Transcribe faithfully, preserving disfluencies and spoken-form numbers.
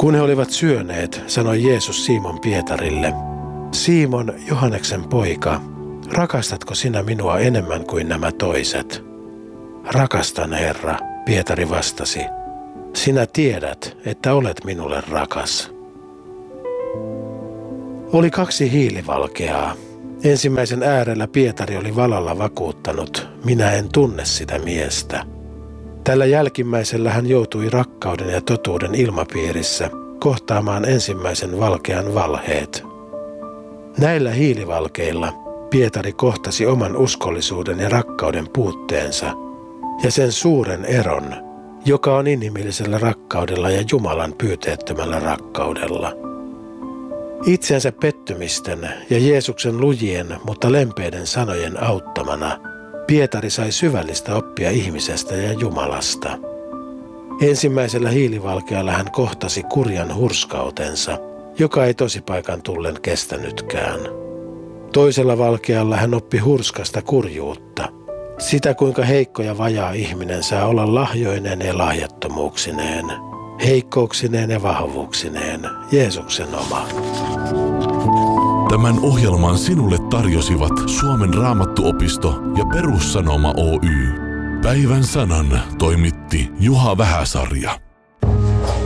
Kun he olivat syöneet, sanoi Jeesus Simon Pietarille, Simon, Johanneksen poika, rakastatko sinä minua enemmän kuin nämä toiset? Rakastan, Herra, Pietari vastasi. Sinä tiedät, että olet minulle rakas. Oli kaksi hiilivalkeaa. Ensimmäisen äärellä Pietari oli valalla vakuuttanut, minä en tunne sitä miestä. Tällä jälkimmäisellä hän joutui rakkauden ja totuuden ilmapiirissä kohtaamaan ensimmäisen valkean valheet. Näillä hiilivalkeilla Pietari kohtasi oman uskollisuuden ja rakkauden puutteensa ja sen suuren eron, joka on inhimillisellä rakkaudella ja Jumalan pyyteettömällä rakkaudella. Itsensä pettymisten ja Jeesuksen lujien, mutta lempeiden sanojen auttamana Pietari sai syvällistä oppia ihmisestä ja Jumalasta. Ensimmäisellä hiilivalkealla hän kohtasi kurjan hurskautensa, joka ei tosipaikan tullen kestänytkään. Toisella valkealla hän oppi hurskasta kurjuutta, sitä kuinka heikko ja vajaa ihminen saa olla lahjoineen ja lahjattomuuksineen, heikkouksineen ja vahvuuksineen, Jeesuksen oma. Tämän ohjelman sinulle tarjosivat Suomen Raamattuopisto ja Perussanoma Oy. Päivän sanan toimitti Juha Vähäsarja.